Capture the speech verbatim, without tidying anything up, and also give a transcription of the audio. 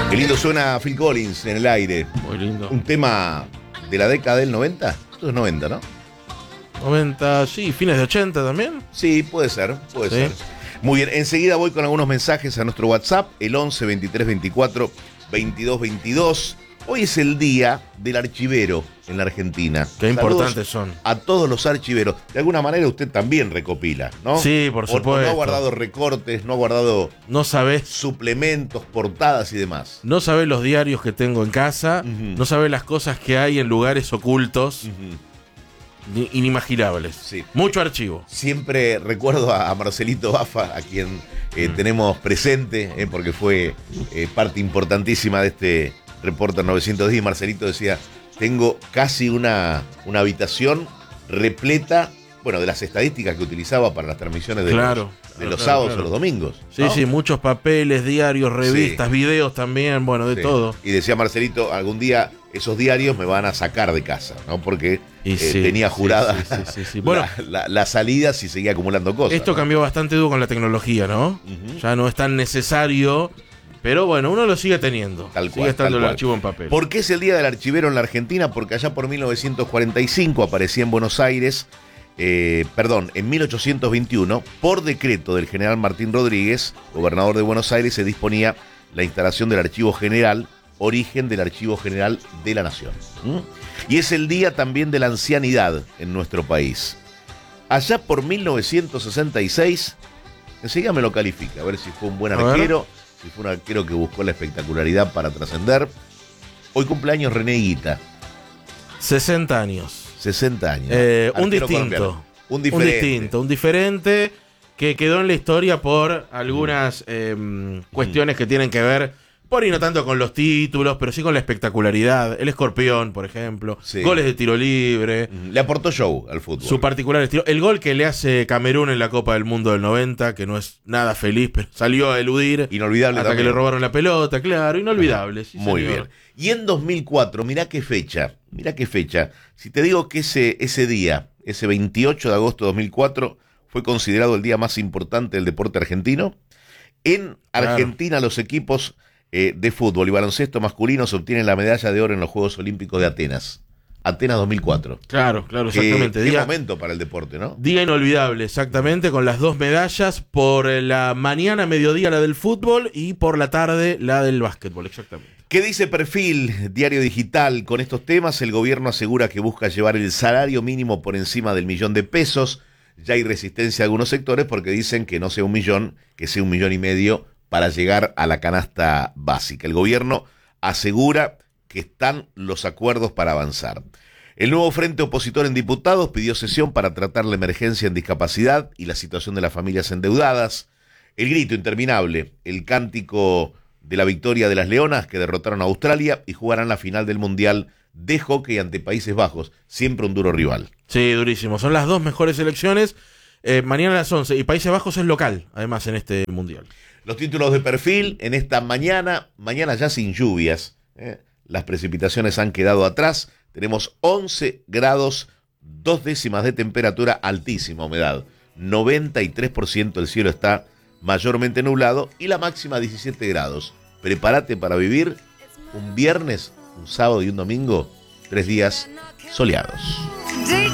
Qué lindo suena Phil Collins en el aire. Muy lindo. Un tema de la década del noventa. Esto es noventa, ¿no? noventa, sí, fines de ochenta también. Sí, puede ser, puede Sí. ser. Muy bien, enseguida voy con algunos mensajes a nuestro WhatsApp, el once veintitrés veinticuatro veintidós veintidós. Hoy es el día del archivero en la Argentina. Qué Saludos importantes son. a todos los archiveros. De alguna manera usted también recopila, ¿no? Sí, por O- o supuesto. no ha guardado recortes, no ha guardado No sabés, suplementos, portadas y demás. no sabés los diarios que tengo en casa, Ujú. no sabés las cosas que hay en lugares ocultos, Ujú. ni- inimaginables. Sí. Mucho archivo. Siempre recuerdo a, a Marcelito Bafa, a quien eh, Mm. tenemos presente, eh, porque fue eh, parte importantísima de este Reporter novecientos diez. Marcelito decía, tengo casi una, una habitación repleta, bueno, de las estadísticas que utilizaba para las transmisiones de Claro, los, de claro, los claro, sábados claro. o los domingos. Sí, ¿no? sí, muchos papeles, diarios, revistas, Sí. videos también, bueno, de Sí. todo. Y decía Marcelito, algún día esos diarios me van a sacar de casa, ¿no? Porque Y eh, sí, tenía sí, jurada sí, sí, sí, sí. Bueno, la, la, la salida si seguía acumulando cosas. esto ¿no? cambió bastante duro con la tecnología, ¿no? Ujú. Ya no es tan necesario, pero bueno, uno lo sigue teniendo. Tal sigue cual, estando tal el cual. archivo en papel. ¿Por qué es el Día del Archivero en la Argentina? Porque allá por mil novecientos cuarenta y cinco aparecía en Buenos Aires, eh, perdón, en mil ochocientos veintiuno, por decreto del general Martín Rodríguez, gobernador de Buenos Aires, se disponía la instalación del Archivo General, origen del Archivo General de la Nación. ¿Mm? Y es el día también de la ancianidad en nuestro país. Allá por mil novecientos sesenta y seis, enseguida me lo califica, a ver si fue un buen A ver. arquero, si fue un arquero que buscó la espectacularidad para trascender. Hoy cumpleaños René Higuita, sesenta años. sesenta años. Eh, un Arquero distinto. colombiano. Un Un diferente. distinto, un diferente que quedó en la historia por algunas eh, cuestiones que tienen que ver, por y no tanto con los títulos, pero sí con la espectacularidad. El escorpión, por ejemplo. Sí. Goles de tiro libre. Le aportó show al fútbol. Su particular estilo. El gol que le hace Camerún en la Copa del Mundo del noventa, que no es nada feliz, pero salió a eludir. Inolvidable hasta también. que le robaron la pelota, claro, inolvidable. Sí, Muy señor. bien. Y en dos mil cuatro, mirá qué fecha, mirá qué fecha. Si te digo que ese, ese día, ese veintiocho de agosto de dos mil cuatro, fue considerado el día más importante del deporte argentino, en Claro. Argentina los equipos eh, de fútbol y baloncesto masculinos obtienen la medalla de oro en los Juegos Olímpicos de Atenas. Atenas dos mil cuatro. Claro, claro, Qué, exactamente. qué Día, momento para el deporte, ¿no? día inolvidable, exactamente, con las dos medallas, por la mañana, mediodía la del fútbol y por la tarde la del básquetbol, exactamente. ¿Qué dice Perfil, diario digital? Con estos temas, el gobierno asegura que busca llevar el salario mínimo por encima del millón de pesos. Ya hay resistencia de algunos sectores porque dicen que no sea un millón, que sea un millón y medio para llegar a la canasta básica. El gobierno asegura que están los acuerdos para avanzar. El nuevo frente opositor en diputados pidió sesión para tratar la emergencia en discapacidad y la situación de las familias endeudadas. El grito interminable, el cántico de la victoria de las Leonas que derrotaron a Australia y jugarán la final del Mundial de hockey ante Países Bajos, siempre un duro rival. Sí, durísimo. Son las dos mejores selecciones. Eh, mañana a las once. Y Países Bajos es local, además, en este mundial. Los títulos de Perfil en esta mañana, mañana ya sin lluvias. ¿eh? Las precipitaciones han quedado atrás. Tenemos once grados, dos décimas de temperatura, altísima humedad. noventa y tres por ciento el cielo está mayormente nublado y la máxima diecisiete grados. Prepárate para vivir un viernes, un sábado y un domingo, tres días soleados.